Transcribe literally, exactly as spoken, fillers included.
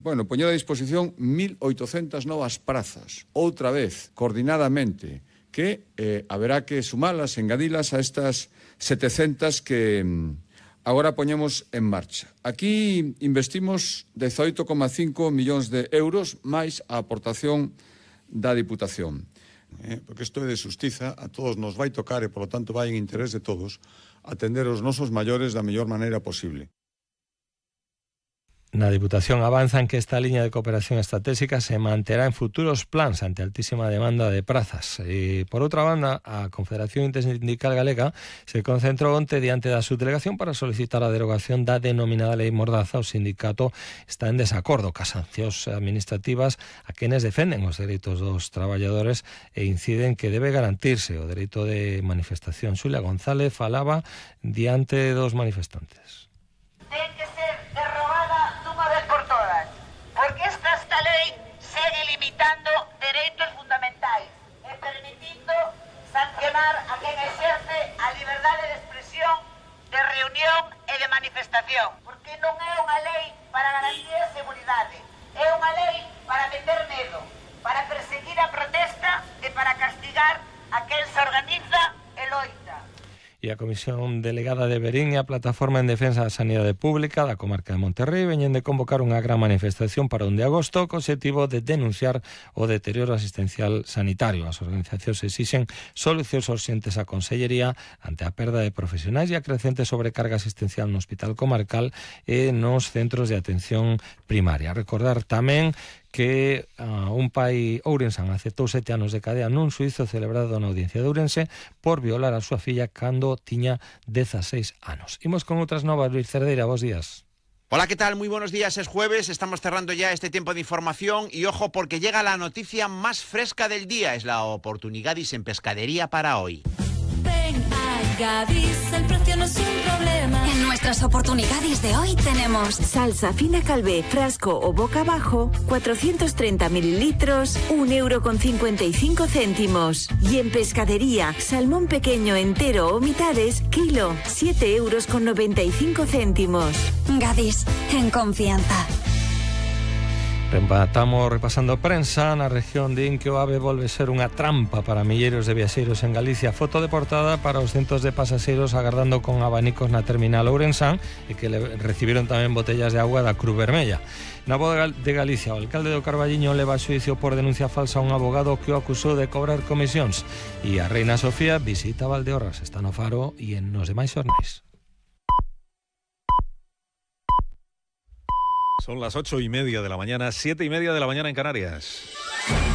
Bueno, poñer a disposición mil oitocentas novas prazas, outra vez, coordinadamente, que eh, haberá que sumalas, engadilas a estas setecentas que mm, agora poñemos en marcha. Aquí investimos dezoito coma cinco millóns de euros máis a aportación da Diputación. Eh, porque isto é de xustiza, a todos nos vai tocar e, polo tanto, vai en interés de todos atender os nosos maiores da mellor maneira posible. Na Diputación avanzan que esta liña de cooperación estratégica se manterá en futuros plans ante altísima demanda de prazas. E, por outra banda, a Confederación Intersindical Galega se concentrou onte diante da subdelegación para solicitar a derogación da denominada Lei Mordaza. O sindicato está en desacordo cas sancións administrativas a quenes defenden os dereitos dos traballadores e inciden que debe garantirse o dereito de manifestación. Xulia González falaba diante dos manifestantes. Ten que ser derrogada dunha vez por todas, porque esta, esta lei segue limitando dereitos fundamentais e permitindo sancionar a quen exerce a liberdade de expresión, de reunión e de manifestación, porque non é unha lei para garantir a seguridade, é unha lei para meter medo, para perseguir a protesta e para castigar a quen se organiza e loita. E a Comisión Delegada de Verín e a Plataforma en Defensa da Sanidade Pública da comarca de Monterrei veñen de convocar unha gran manifestación para un de agosto co obxectivo de denunciar o deterioro asistencial sanitario. As organizacións exixen solucións urxentes á Consellería ante a perda de profesionais e a crecente sobrecarga asistencial no Hospital Comarcal e nos centros de atención primaria. Recordar tamén que uh, un pai ourensán aceptou sete anos de cadea nun xuízo celebrado na Audiencia de Ourense por violar a súa filla cando tiña dezaseis anos. Imos con outras novas. Luis Cerdeira, bos días. Hola, ¿qué tal? Muy buenos días, es jueves, estamos cerrando ya este tiempo de información y ojo porque llega la noticia más fresca del día, es la oportunidades en pescadería para hoy. Ven a Gadis, el precio no es un problema. En nuestras oportunidades de hoy tenemos salsa fina Calvé, frasco o boca abajo, cuatrocientos treinta mililitros, un euro con cincuenta y cinco céntimos. Y en pescadería, salmón pequeño entero o mitades, kilo, siete euros con noventa y cinco céntimos. Gadis, en confianza. Rematamos repasando prensa. Na región din que o AVE volve ser unha trampa para milleiros de viaxeiros en Galicia. Foto de portada para os centos de pasaxeiros agardando con abanicos na terminal ourensán e que le recibiron tamén botellas de agua da Cruz Vermella. Na Voz de Galicia, o alcalde do Carballiño leva a xuicio por denuncia falsa a un abogado que o acusou de cobrar comisións. E a Reina Sofía visita Valdeorras. Está no Faro e en nos demais xornais. Son las ocho y media de la mañana, siete y media de la mañana en Canarias.